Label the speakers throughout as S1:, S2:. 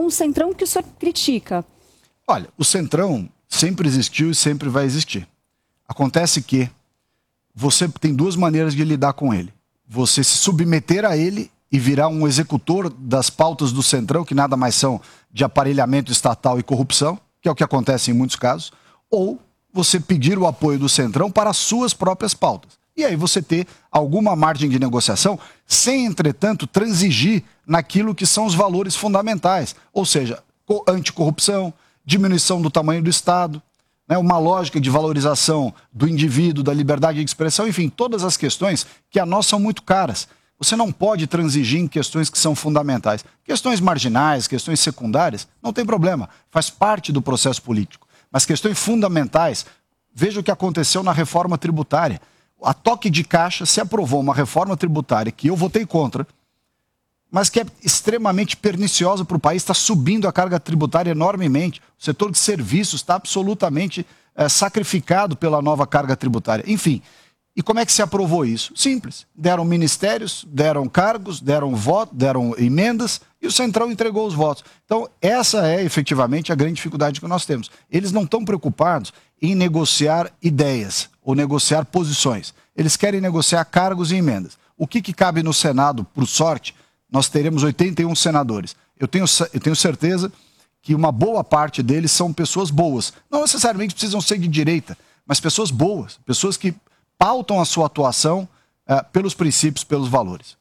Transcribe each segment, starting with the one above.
S1: um centrão que o senhor critica.
S2: Olha, o centrão sempre existiu e sempre vai existir. Acontece que você tem duas maneiras de lidar com ele. Você se submeter a ele e virar um executor das pautas do centrão, que nada mais são de aparelhamento estatal e corrupção, que é o que acontece em muitos casos, ou você pedir o apoio do centrão para as suas próprias pautas. E aí você ter alguma margem de negociação, sem, entretanto, transigir naquilo que são os valores fundamentais. Ou seja, anticorrupção, diminuição do tamanho do Estado, né, uma lógica de valorização do indivíduo, da liberdade de expressão, enfim, todas as questões que a nós são muito caras. Você não pode transigir em questões que são fundamentais. Questões marginais, questões secundárias, não tem problema, faz parte do processo político. Mas questões fundamentais, veja o que aconteceu na reforma tributária. A toque de caixa se aprovou uma reforma tributária que eu votei contra, mas que é extremamente perniciosa para o país, está subindo a carga tributária enormemente. O setor de serviços está absolutamente sacrificado pela nova carga tributária. Enfim, e como é que se aprovou isso? Simples. Deram ministérios, deram cargos, deram votos, deram emendas e o Centrão entregou os votos. Então, essa é efetivamente a grande dificuldade que nós temos. Eles não estão preocupados em negociar ideias ou negociar posições. Eles querem negociar cargos e emendas. O que cabe no Senado, por sorte, nós teremos 81 senadores. Eu tenho certeza que uma boa parte deles são pessoas boas. Não necessariamente precisam ser de direita, mas pessoas boas, pessoas que pautam a sua atuação pelos princípios, pelos valores.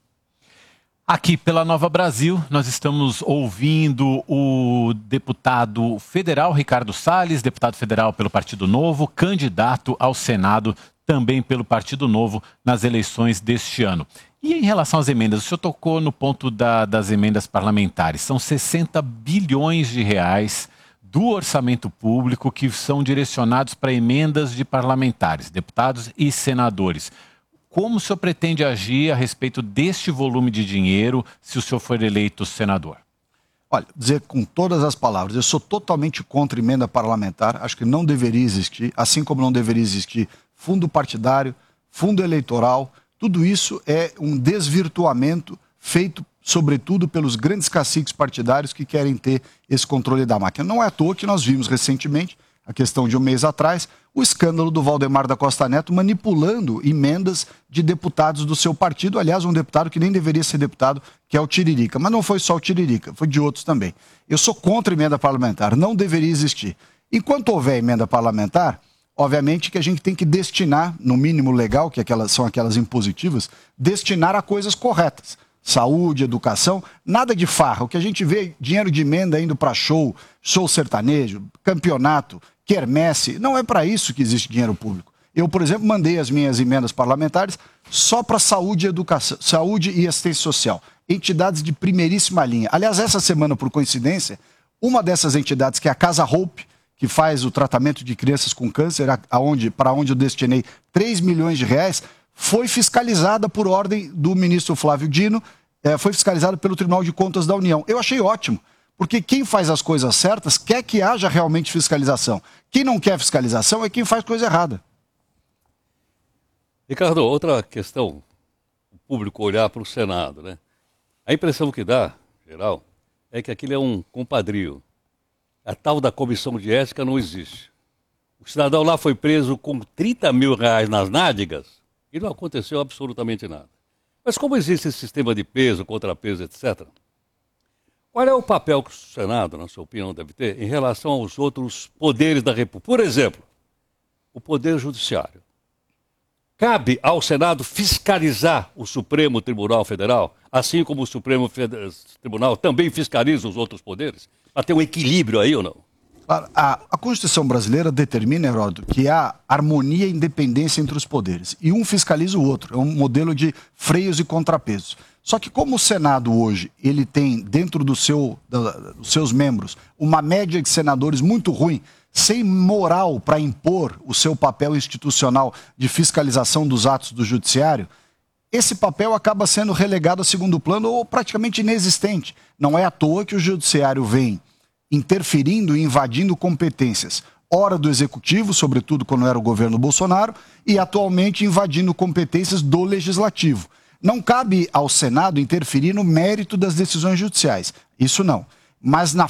S3: Aqui pela Nova Brasil, nós estamos ouvindo o deputado federal Ricardo Salles, deputado federal pelo Partido Novo, candidato ao Senado também pelo Partido Novo nas eleições deste ano. E em relação às emendas, o senhor tocou no ponto das emendas parlamentares. São 60 bilhões de reais do orçamento público que são direcionados para emendas de parlamentares, deputados e senadores. Como o senhor pretende agir a respeito deste volume de dinheiro se o senhor for eleito senador?
S2: Olha, dizer com todas as palavras, eu sou totalmente contra emenda parlamentar, acho que não deveria existir, assim como não deveria existir fundo partidário, fundo eleitoral. Tudo isso é um desvirtuamento feito, sobretudo, pelos grandes caciques partidários que querem ter esse controle da máquina. Não é à toa que nós vimos recentemente, a questão de um mês atrás, o escândalo do Valdemar da Costa Neto manipulando emendas de deputados do seu partido. Aliás, um deputado que nem deveria ser deputado, que é o Tiririca. Mas não foi só o Tiririca, foi de outros também. Eu sou contra emenda parlamentar, não deveria existir. Enquanto houver emenda parlamentar, obviamente que a gente tem que destinar, no mínimo legal, que são aquelas impositivas, destinar a coisas corretas. Saúde, educação, nada de farra. O que a gente vê, dinheiro de emenda indo para show sertanejo, campeonato, quermesse, não é para isso que existe dinheiro público. Eu, por exemplo, mandei as minhas emendas parlamentares só para saúde e educação, saúde e assistência social. Entidades de primeiríssima linha. Aliás, essa semana, por coincidência, uma dessas entidades, que é a Casa Hope, que faz o tratamento de crianças com câncer, para onde eu destinei 3 milhões de reais, foi fiscalizada por ordem do ministro Flávio Dino, foi fiscalizada pelo Tribunal de Contas da União. Eu achei ótimo, porque quem faz as coisas certas quer que haja realmente fiscalização. Quem não quer fiscalização é quem faz coisa errada.
S4: Ricardo, outra questão, o público olhar para o Senado, né? A impressão que dá, geral, é que aquilo é um compadrio. A tal da comissão de ética não existe. O cidadão lá foi preso com 30 mil reais nas nádegas e não aconteceu absolutamente nada. Mas como existe esse sistema de peso, contrapeso, etc., qual é o papel que o Senado, na sua opinião, deve ter em relação aos outros poderes da República? Por exemplo, o Poder Judiciário. Cabe ao Senado fiscalizar o Supremo Tribunal Federal, assim como o Supremo Tribunal também fiscaliza os outros poderes? Para ter um equilíbrio aí ou não?
S2: A Constituição brasileira determina, Heródoto, que há harmonia e independência entre os poderes. E um fiscaliza o outro. É um modelo de freios e contrapesos. Só que como o Senado hoje, ele tem dentro dos seus membros uma média de senadores muito ruim, sem moral para impor o seu papel institucional de fiscalização dos atos do judiciário, esse papel acaba sendo relegado a segundo plano ou praticamente inexistente. Não é à toa que o judiciário vem interferindo e invadindo competências, ora do executivo, sobretudo quando era o governo Bolsonaro, e atualmente invadindo competências do legislativo. Não cabe ao Senado interferir no mérito das decisões judiciais, isso não. Mas na